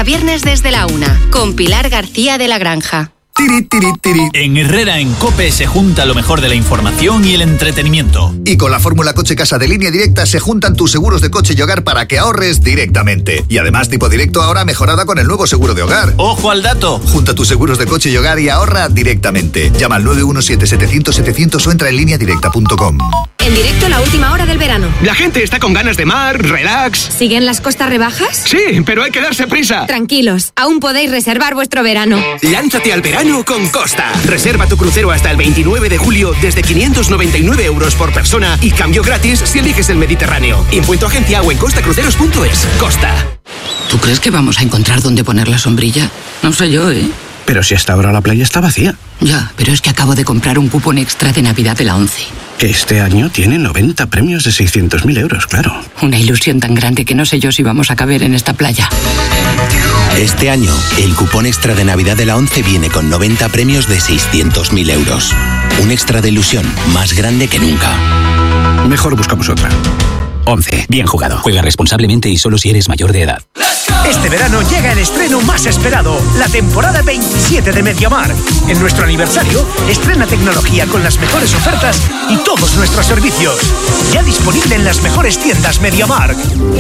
a viernes desde la 1, con Pilar García de la Granja. Tiri, tiri, tiri. En Herrera en COPE se junta lo mejor de la información y el entretenimiento. Y con la fórmula Coche Casa de Línea Directa se juntan tus seguros de coche y hogar para que ahorres directamente. Y además tipo directo ahora mejorada con el nuevo seguro de hogar. ¡Ojo al dato! Junta tus seguros de coche y hogar y ahorra directamente. Llama al 917-700-700 o entra en lineadirecta.com. En directo la última hora del verano. La gente está con ganas de mar, relax. ¿Siguen las costas rebajas? Sí, pero hay que darse prisa. Tranquilos, aún podéis reservar vuestro verano. Lánzate al verano con Costa. Reserva tu crucero hasta el 29 de julio desde 599 euros por persona y cambio gratis si eliges el Mediterráneo. Impuesto agencia o en costacruceros.es. Costa. ¿Tú crees que vamos a encontrar dónde poner la sombrilla? No sé yo, ¿eh? Pero si hasta ahora la playa está vacía. Ya, pero es que acabo de comprar un cupón extra de Navidad de la 11. Que este año tiene 90 premios de 600.000 euros, claro. Una ilusión tan grande que no sé yo si vamos a caber en esta playa. Este año, el cupón extra de Navidad de la 11 viene con 90 premios de 600.000 euros. Un extra de ilusión más grande que nunca. Mejor buscamos otra. 11. Bien jugado. Juega responsablemente y solo si eres mayor de edad. Este verano llega el estreno más esperado, la temporada 27 de MediaMarkt. En nuestro aniversario, estrena tecnología con las mejores ofertas y todos nuestros servicios. Ya disponible en las mejores tiendas MediaMarkt.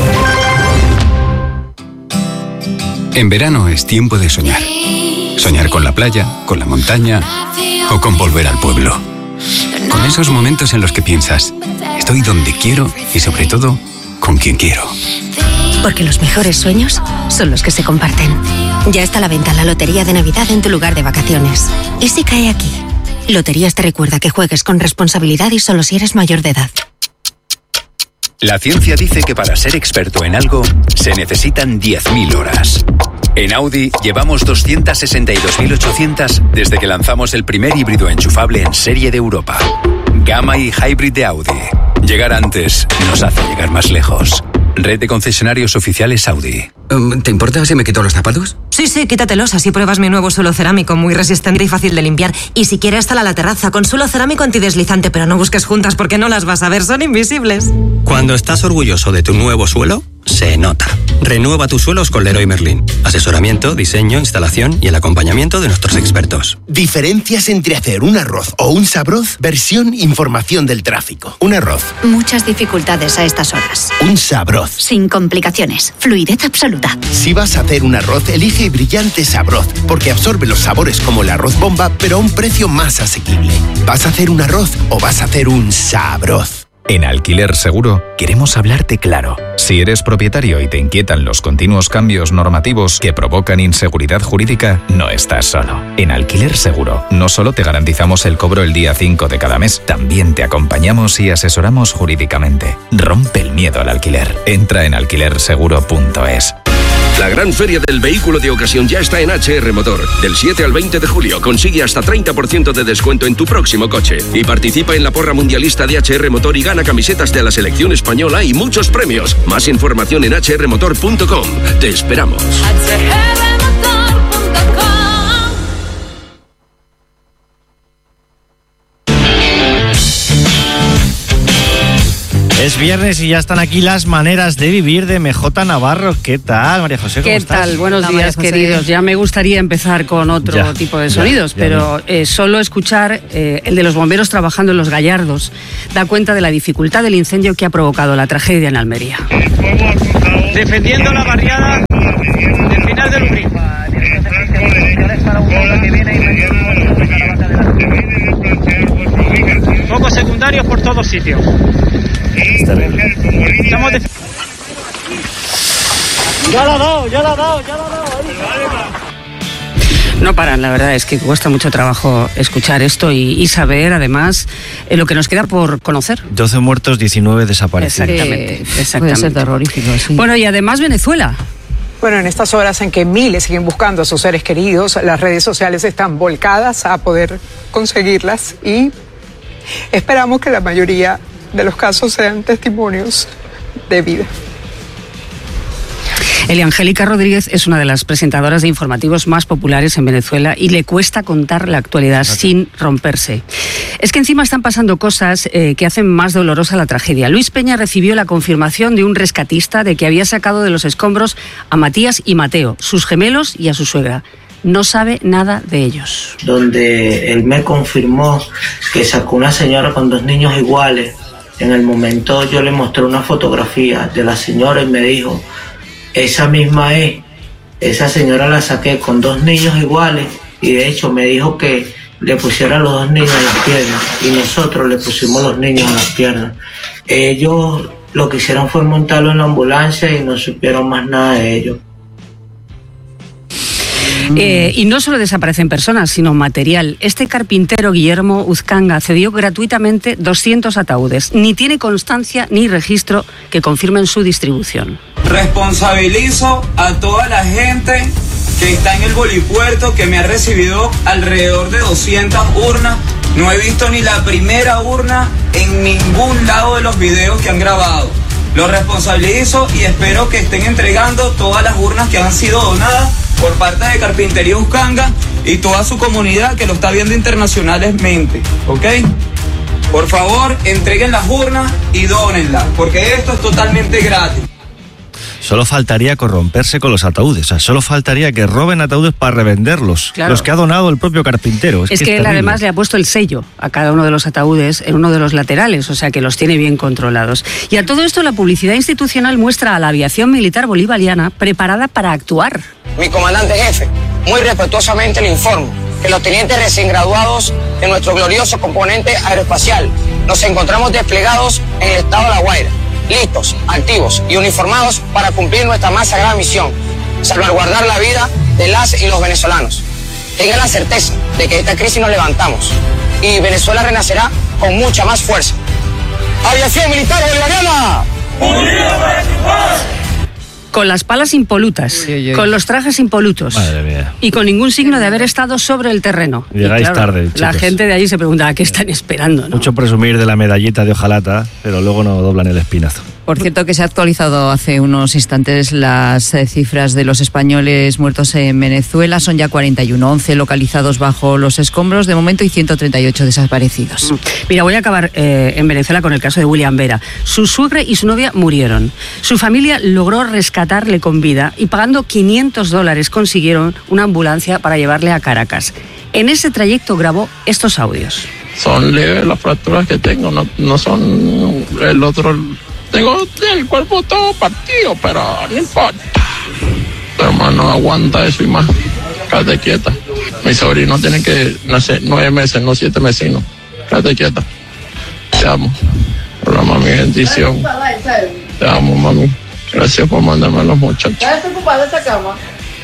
En verano es tiempo de soñar. Soñar con la playa, con la montaña o con volver al pueblo. Con esos momentos en los que piensas, estoy donde quiero y sobre todo, con quien quiero. Porque los mejores sueños son los que se comparten. Ya está a la venta la Lotería de Navidad en tu lugar de vacaciones. ¿Y si cae aquí? Loterías te recuerda que juegues con responsabilidad y solo si eres mayor de edad. La ciencia dice que para ser experto en algo se necesitan 10.000 horas. En Audi llevamos 262.800 desde que lanzamos el primer híbrido enchufable en serie de Europa. Gamma y Hybrid de Audi. Llegar antes nos hace llegar más lejos. Red de concesionarios oficiales Audi. ¿Te importa si me quito los zapatos? Sí, quítatelos, así pruebas mi nuevo suelo cerámico, muy resistente y fácil de limpiar. Y si quieres, hasta la terraza, con suelo cerámico antideslizante, pero no busques juntas porque no las vas a ver, son invisibles. Cuando estás orgulloso de tu nuevo suelo, se nota. Renueva tus suelos con Leroy Merlin. Asesoramiento, diseño, instalación y el acompañamiento de nuestros expertos. Diferencias entre hacer un arroz o un sabroz, versión información del tráfico. Un arroz. Muchas dificultades a estas horas. Un sabroz. Sin complicaciones. Fluidez absoluta. Si vas a hacer un arroz, elige Brillante Sabroz, porque absorbe los sabores como el arroz bomba, pero a un precio más asequible. ¿Vas a hacer un arroz o vas a hacer un sabroz? En Alquiler Seguro queremos hablarte claro. Si eres propietario y te inquietan los continuos cambios normativos que provocan inseguridad jurídica, no estás solo. En Alquiler Seguro no solo te garantizamos el cobro el día 5 de cada mes, también te acompañamos y asesoramos jurídicamente. Rompe el miedo al alquiler. Entra en alquilerseguro.es. La gran feria del vehículo de ocasión ya está en HR Motor. Del 7 al 20 de julio consigue hasta 30% de descuento en tu próximo coche. Y participa en la porra mundialista de HR Motor y gana camisetas de la selección española y muchos premios. Más información en hrmotor.com. Te esperamos. Es viernes y ya están aquí las maneras de vivir de MJ Navarro. ¿Qué tal, María José? ¿Cómo estás? ¿Qué tal? Buenos días, queridos. Ya me gustaría empezar con otro tipo de sonidos, pero solo escuchar el de los bomberos trabajando en Los Gallardos da cuenta de la dificultad del incendio que ha provocado la tragedia en Almería. Defendiendo la barriada del final del Ubrí. Focos secundarios por todos sitios. Ya la ha dado. No paran, la verdad es que cuesta mucho trabajo escuchar esto y saber, además, lo que nos queda por conocer. 12 muertos, 19 desaparecidos. Exactamente. Puede ser terrorífico, sí. Bueno, y además Venezuela. Bueno, en estas horas en que miles siguen buscando a sus seres queridos, las redes sociales están volcadas a poder conseguirlas y esperamos que la mayoría de los casos sean testimonios de vida. Eliangélica Rodríguez es una de las presentadoras de informativos más populares en Venezuela y le cuesta contar la actualidad sin romperse. Es que encima están pasando cosas que hacen más dolorosa la tragedia. Luis Peña recibió la confirmación de un rescatista de que había sacado de los escombros a Matías y Mateo, sus gemelos, y a su suegra. No sabe nada de ellos. Donde él me confirmó que sacó una señora con 2 niños iguales. En el momento yo le mostré una fotografía de la señora y me dijo, esa misma es, esa señora la saqué con 2 niños iguales, y de hecho me dijo que le pusiera los 2 niños en las piernas y nosotros le pusimos los niños en las piernas. Ellos lo que hicieron fue montarlo en la ambulancia y no supieron más nada de ellos. Y no solo desaparecen personas, sino material. Este carpintero, Guillermo Uzcanga, cedió gratuitamente 200 ataúdes. Ni tiene constancia ni registro que confirmen su distribución. Responsabilizo a toda la gente que está en el bolipuerto, que me ha recibido alrededor de 200 urnas. No he visto ni la primera urna en ningún lado de los videos que han grabado. Los responsabilizo y espero que estén entregando todas las urnas que han sido donadas por parte de Carpintería Uzcanga y toda su comunidad que lo está viendo internacionalmente, ¿ok? Por favor, entreguen las urnas y dónenlas, porque esto es totalmente gratis. Solo faltaría corromperse con los ataúdes, o sea, solo faltaría que roben ataúdes para revenderlos, claro. Los que ha donado el propio carpintero. Es que él además le ha puesto el sello a cada uno de los ataúdes en uno de los laterales, o sea que los tiene bien controlados. Y a todo esto la publicidad institucional muestra a la aviación militar bolivariana preparada para actuar. Mi comandante jefe, muy respetuosamente le informo que los tenientes recién graduados de nuestro glorioso componente aeroespacial nos encontramos desplegados en el estado de La Guaira, listos, activos y uniformados para cumplir nuestra más sagrada misión, salvaguardar la vida de las y los venezolanos. Tengan la certeza de que de esta crisis nos levantamos y Venezuela renacerá con mucha más fuerza. ¡Aviación Militar Bolivariana! ¡Unida para triunfar! Con las palas impolutas, con los trajes impolutos y con ningún signo de haber estado sobre el terreno. Llegáis tarde, chicos. La gente de allí se pregunta, ¿a qué están esperando? ¿No? Mucho presumir de la medallita de hojalata, pero luego no doblan el espinazo. Por cierto, que se ha actualizado hace unos instantes las cifras de los españoles muertos en Venezuela. Son ya 41, 11 localizados bajo los escombros de momento y 138 desaparecidos. Mira, voy a acabar en Venezuela con el caso de William Vera. Su suegra y su novia murieron. Su familia logró rescatarle con vida y pagando $500 consiguieron una ambulancia para llevarle a Caracas. En ese trayecto grabó estos audios. Son leves las fracturas que tengo, no son el otro... Tengo el cuerpo todo partido, pero no importa. Tu hermano aguanta eso y más. Quédate quieta. Mi sobrino tiene que, no sé, 9 meses, no 7 meses, no. Quédate quieta. Te amo. Hola, mami, bendición. Te amo, mami. Gracias por mandarme a los muchachos. ¿Estás ocupado esta cama?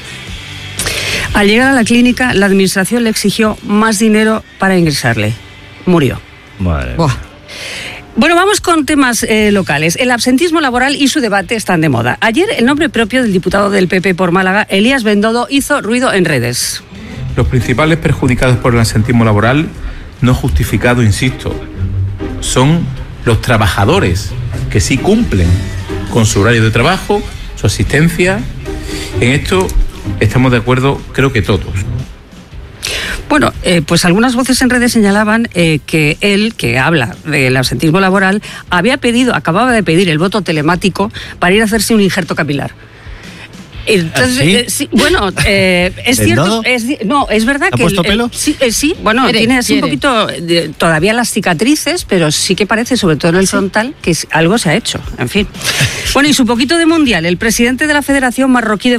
Al llegar a la clínica, la administración le exigió más dinero para ingresarle. Murió. Madre. Bueno, vamos con temas locales. El absentismo laboral y su debate están de moda. Ayer el nombre propio del diputado del PP por Málaga, Elías Bendodo, hizo ruido en redes. Los principales perjudicados por el absentismo laboral, no justificado, insisto, son los trabajadores que sí cumplen con su horario de trabajo, su asistencia. En esto estamos de acuerdo, creo que todos. Bueno, pues algunas voces en redes señalaban que él, que habla del absentismo laboral, acababa de pedir el voto telemático para ir a hacerse un injerto capilar. Entonces, ¿Sí? Bueno, es cierto, es verdad que... ¿Ha puesto pelo? Sí, bueno, tiene así un poquito, todavía las cicatrices, pero sí que parece, sobre todo en el frontal, que algo se ha hecho, en fin. Bueno, y su poquito de mundial, el presidente de la Federación Marroquí de